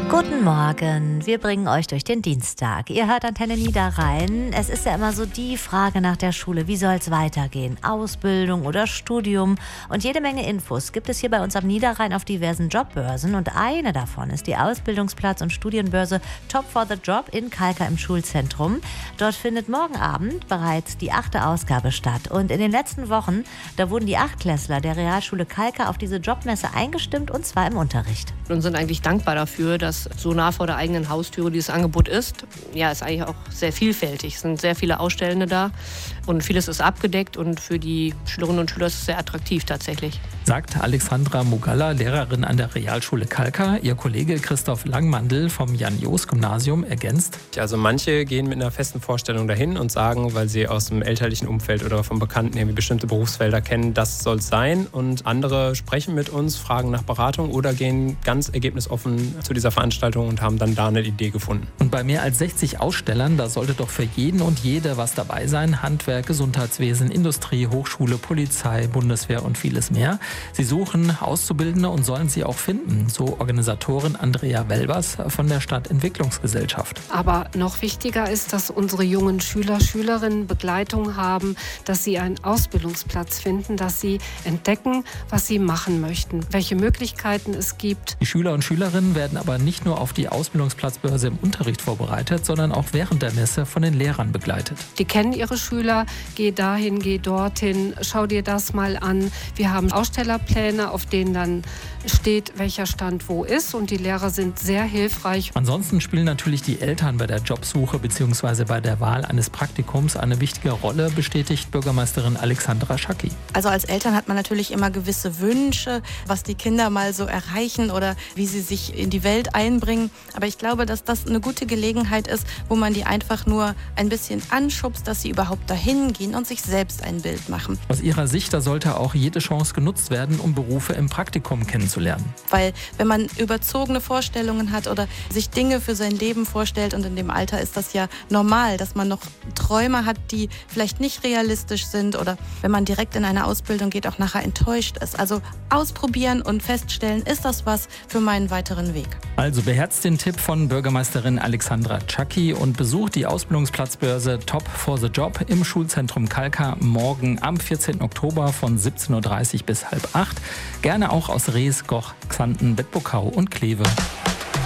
Guten Morgen, wir bringen euch durch den Dienstag. Ihr hört Antenne Niederrhein. Es ist ja immer so die Frage nach der Schule, wie soll es weitergehen? Ausbildung oder Studium? Und jede Menge Infos gibt es hier bei uns am Niederrhein auf diversen Jobbörsen. Und eine davon ist die Ausbildungsplatz- und Studienbörse Top for the Job in Kalka im Schulzentrum. Dort findet morgen Abend bereits die 8. Ausgabe statt. Und in den letzten Wochen, da wurden die Achtklässler der Realschule Kalka auf diese Jobmesse eingestimmt, und zwar im Unterricht. Und sind eigentlich dankbar dafür, dass so nah vor der eigenen Haustüre dieses Angebot ist. Ja, ist eigentlich auch sehr vielfältig. Es sind sehr viele Ausstellende da und vieles ist abgedeckt und für die Schülerinnen und Schüler ist es sehr attraktiv tatsächlich. Sagt Alexandra Mugalla, Lehrerin an der Realschule Kalka. Ihr Kollege Christoph Langmandl vom Jan-Joos-Gymnasium ergänzt: Also manche gehen mit einer festen Vorstellung dahin und sagen, weil sie aus dem elterlichen Umfeld oder vom Bekannten irgendwie bestimmte Berufsfelder kennen, das soll es sein. Und andere sprechen mit uns, fragen nach Beratung oder gehen ganz ergebnisoffen zu dieser Veranstaltung und haben dann da eine Idee gefunden. Und bei mehr als 60 Ausstellern, da sollte doch für jeden und jede was dabei sein. Handwerk, Gesundheitswesen, Industrie, Hochschule, Polizei, Bundeswehr und vieles mehr. Sie suchen Auszubildende und sollen sie auch finden, so Organisatorin Andrea Welbers von der Stadtentwicklungsgesellschaft. Aber noch wichtiger ist, dass unsere jungen Schüler, Schülerinnen Begleitung haben, dass sie einen Ausbildungsplatz finden, dass sie entdecken, was sie machen möchten, welche Möglichkeiten es gibt. Die Schüler und Schülerinnen werden aber nicht nur auf die Ausbildungsplatzbörse im Unterricht vorbereitet, sondern auch während der Messe von den Lehrern begleitet. Die kennen ihre Schüler, geh dahin, geh dorthin, schau dir das mal an. Wir haben Ausstellerpläne, auf denen dann steht, welcher Stand wo ist, und die Lehrer sind sehr hilfreich. Ansonsten spielen natürlich die Eltern bei der Jobsuche bzw. bei der Wahl eines Praktikums eine wichtige Rolle, bestätigt Bürgermeisterin Alexandra Schacki. Also als Eltern hat man natürlich immer gewisse Wünsche, was die Kinder mal so erreichen oder wie sie sich in die Welt einbringen. Aber ich glaube, dass das eine gute Gelegenheit ist, wo man die einfach nur ein bisschen anschubst, dass sie überhaupt dahin gehen und sich selbst ein Bild machen. Aus ihrer Sicht, da sollte auch jede Chance genutzt werden, um Berufe im Praktikum kennenzulernen. Weil wenn man überzogene Vorstellungen hat oder sich Dinge für sein Leben vorstellt, und in dem Alter ist das ja normal, dass man noch Träume hat, die vielleicht nicht realistisch sind, oder wenn man direkt in eine Ausbildung geht, auch nachher enttäuscht ist. Also ausprobieren und feststellen, ist das was für meinen weiteren Weg. Also beherzt den Tipp von Bürgermeisterin Alexandra Schacki und besucht die Ausbildungsplatzbörse Top for the Job im Schulzentrum Kalka morgen am 14. Oktober von 17.30 Uhr bis 7:30. Gerne auch aus Rees, Goch, Xanten, Bedburg und Kleve.